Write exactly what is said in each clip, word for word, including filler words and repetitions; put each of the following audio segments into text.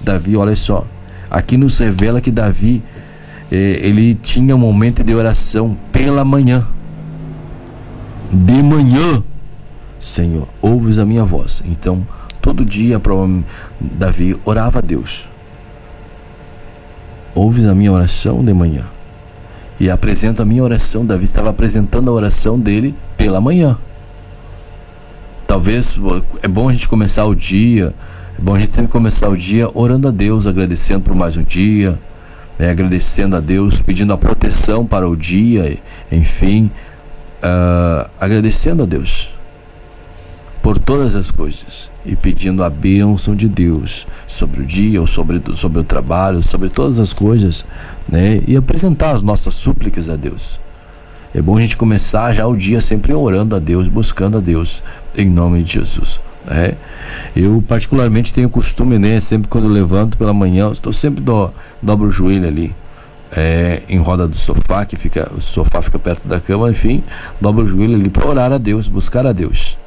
Davi, olha só, aqui nos revela que Davi, eh, ele tinha um momento de oração pela manhã. De manhã, Senhor, ouves a minha voz. Então, todo dia, Davi orava a Deus. Ouves a minha oração de manhã. E apresenta a minha oração. Davi estava apresentando a oração dele pela manhã. Talvez é bom a gente começar o dia, é bom a gente sempre começar o dia orando a Deus, agradecendo por mais um dia, né, agradecendo a Deus, pedindo a proteção para o dia, enfim, uh, agradecendo a Deus por todas as coisas e pedindo a bênção de Deus sobre o dia, ou sobre, sobre o trabalho, sobre todas as coisas, né, e apresentar as nossas súplicas a Deus. É bom a gente começar já o dia sempre orando a Deus, buscando a Deus, em nome de Jesus, né? Eu particularmente tenho costume, né, sempre quando eu levanto pela manhã, eu estou sempre do, dobro o joelho ali, é, em roda do sofá, que fica, o sofá fica perto da cama, enfim, dobro o joelho ali para orar a Deus, buscar a Deus.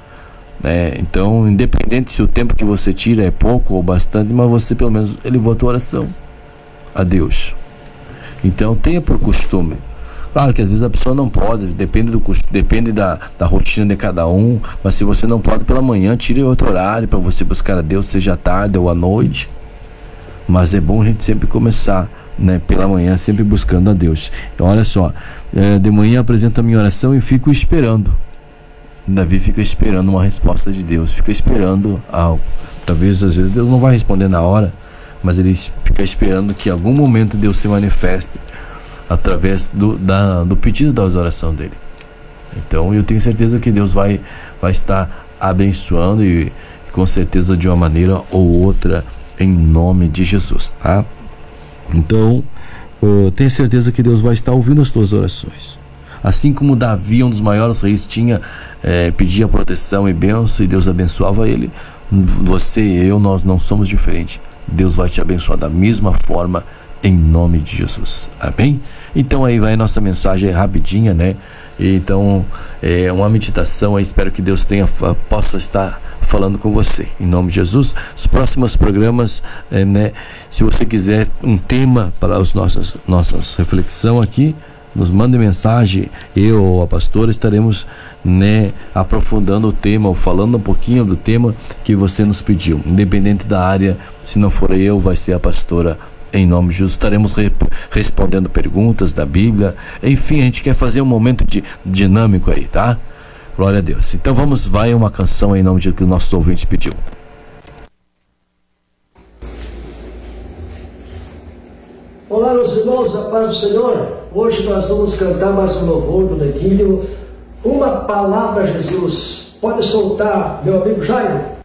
É, então, independente se o tempo que você tira é pouco ou bastante, mas você pelo menos elevou a tua oração a Deus. Então, tenha por costume. Claro que às vezes a pessoa não pode, depende, do, depende da, da rotina de cada um, mas se você não pode pela manhã, tire outro horário para você buscar a Deus, seja à tarde ou à noite. Mas é bom a gente sempre começar, né, pela manhã, sempre buscando a Deus. Então, olha só, é, de manhã apresento a minha oração e fico esperando. Davi fica esperando uma resposta de Deus, fica esperando algo. Talvez às vezes Deus não vai responder na hora, mas ele fica esperando que em algum momento Deus se manifeste através do, da, do pedido da oração dele. Então eu tenho certeza que Deus vai, vai estar abençoando e com certeza de uma maneira ou outra, em nome de Jesus, tá? Então eu tenho certeza que Deus vai estar ouvindo as tuas orações. Assim como Davi, um dos maiores reis, tinha é, pedia proteção e bênção e Deus abençoava ele, você e eu, nós não somos diferentes. Deus vai te abençoar da mesma forma, em nome de Jesus, amém? Então aí vai a nossa mensagem rapidinha, né? Então é uma meditação, aí espero que Deus tenha, possa estar falando com você, em nome de Jesus. Os próximos programas, é, né? Se você quiser um tema para as nossas, nossas reflexão aqui, nos mande mensagem, eu ou a pastora estaremos, né, aprofundando o tema ou falando um pouquinho do tema que você nos pediu, independente da área. Se não for eu, vai ser a pastora, em nome de Jesus. Estaremos re respondendo perguntas da Bíblia, enfim, a gente quer fazer um momento de, dinâmico aí, tá? Glória a Deus. Então vamos, vai uma canção em nome de que o nosso ouvinte pediu. Olá, meus irmãos, a paz do Senhor. Hoje nós vamos cantar mais um louvor do Neguinho, Uma Palavra a Jesus. Pode soltar, meu amigo Jairo.